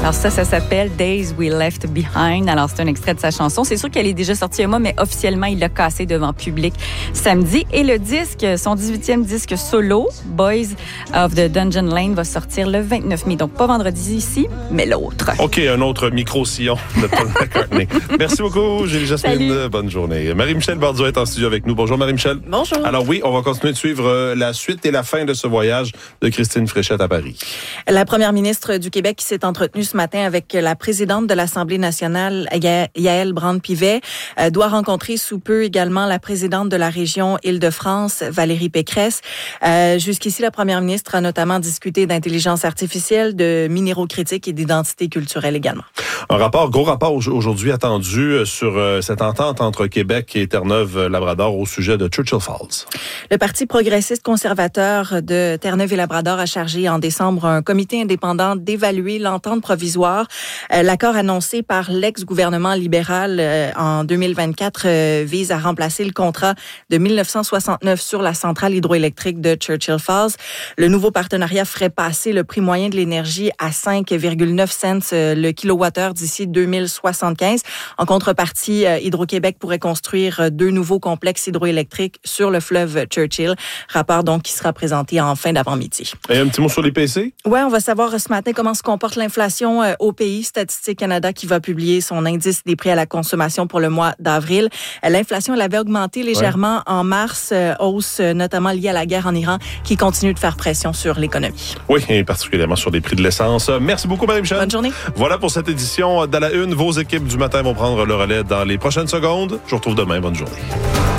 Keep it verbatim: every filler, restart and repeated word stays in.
Alors ça, ça s'appelle Days We Left Behind. Alors c'est un extrait de sa chanson. C'est sûr qu'elle est déjà sortie un mois, mais officiellement, il l'a cassé devant public samedi. Et le disque, son dix-huitième disque solo, Boys of the Dungeon Lane, va sortir le vingt-neuf mai. Donc pas vendredi ici, mais l'autre. OK, un autre micro-sillon de Paul McCartney. Merci beaucoup, Gilles Jasmine. Salut. Bonne journée. Marie-Michel Bardot est en studio avec nous. Bonjour, Marie-Michel. Bonjour. Alors oui, on va continuer de suivre la suite et la fin de ce voyage de Christine Fréchette à Paris. La première ministre du Québec qui s'est entretenue ce matin avec la présidente de l'Assemblée nationale, Yaël Braun-Pivet, euh, doit rencontrer sous peu également la présidente de la région Île-de-France, Valérie Pécresse. Euh, jusqu'ici, la première ministre a notamment discuté d'intelligence artificielle, de minéraux critiques et d'identité culturelle également. Un rapport, gros rapport aujourd'hui attendu sur euh, cette entente entre Québec et Terre-Neuve-Labrador au sujet de Churchill Falls. Le Parti progressiste conservateur de Terre-Neuve et Labrador a chargé en décembre un comité indépendant d'évaluer l'entente provisoire. Euh, l'accord annoncé par l'ex-gouvernement libéral euh, en deux mille vingt-quatre euh, vise à remplacer le contrat de mille neuf cent soixante-neuf sur la centrale hydroélectrique de Churchill Falls. Le nouveau partenariat ferait passer le prix moyen de l'énergie à cinq virgule neuf cents euh, le kilowattheure d'ici deux mille soixante-quinze. En contrepartie, euh, Hydro-Québec pourrait construire euh, deux nouveaux complexes hydroélectriques sur le fleuve Churchill. Rapport donc qui sera présenté en fin d'avant-midi. Et un petit mot sur l'I P C? Oui, on va savoir ce matin comment se comporte l'inflation euh, au pays. Statistique Canada qui va publier son indice des prix à la consommation pour le mois d'avril. Euh, l'inflation, elle avait augmenté légèrement ouais. en mars, euh, hausse euh, notamment liée à la guerre en Iran qui continue de faire pression sur l'économie. Oui, et particulièrement sur les prix de l'essence. Merci beaucoup, Marie-Michel. Bonne journée. Voilà pour cette édition. Dans la une, vos équipes du matin vont prendre le relais dans les prochaines secondes. Je vous retrouve demain. Bonne journée.